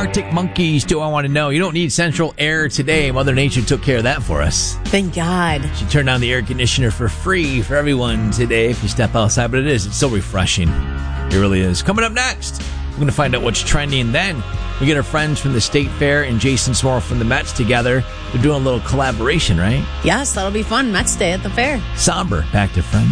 Arctic Monkeys, Do I Want to Know? You don't need central air today. Mother Nature took care of that for us. Thank God. She turned on the air conditioner for free for everyone today if you step outside. But it's so refreshing. It really is. Coming up next, we're going to find out what's trending. Then we get our friends from the State Fair and Jason Smorl from the Mets together. They're doing a little collaboration, right? Yes, that'll be fun. Mets Day at the fair. Somber. Back to Friends.